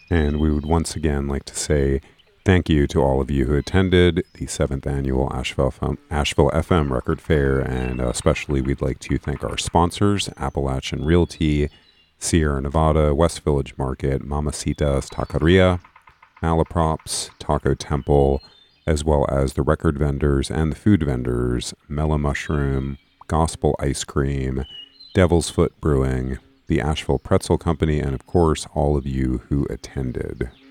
And we would once again like to say thank you to all of you who attended the 7th annual Asheville FM Record Fair, and especially we'd like to thank our sponsors, Appalachian Realty, Sierra Nevada, West Village Market, Mamacita's Taqueria, Malaprops, Taco Temple, as well as the record vendors and the food vendors, Mellow Mushroom, Gospel Ice Cream, Devil's Foot Brewing, the Asheville Pretzel Company, and of course, all of you who attended.